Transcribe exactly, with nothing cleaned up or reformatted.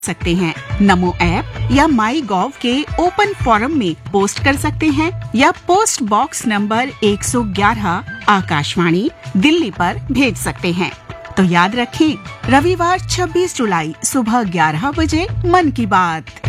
सकते हैं। नमो ऐप या माई गॉव के ओपन फोरम में पोस्ट कर सकते हैं या पोस्ट बॉक्स नंबर एक सौ ग्यारह आकाशवाणी दिल्ली पर भेज सकते हैं। तो याद रखें, रविवार छब्बीस जुलाई सुबह ग्यारह बजे मन की बात।